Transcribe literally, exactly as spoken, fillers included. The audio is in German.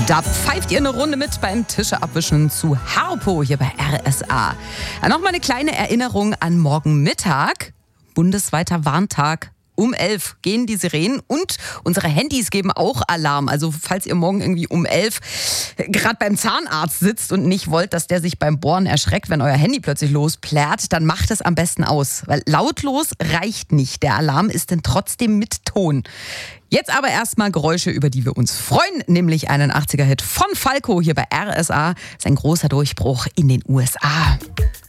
Da pfeift ihr eine Runde mit beim Tische abwischen zu Harpo hier bei R S A. Nochmal eine kleine Erinnerung an morgen Mittag. Bundesweiter Warntag. Um elf gehen die Sirenen und unsere Handys geben auch Alarm. Also falls ihr morgen irgendwie um elf gerade beim Zahnarzt sitzt und nicht wollt, dass der sich beim Bohren erschreckt, wenn euer Handy plötzlich losplärt, dann macht es am besten aus. Weil lautlos reicht nicht. Der Alarm ist dann trotzdem mit Ton. Jetzt aber erstmal Geräusche, über die wir uns freuen, nämlich einen achtziger-Hit von Falco hier bei R S A. Sein großer Durchbruch in den U S A.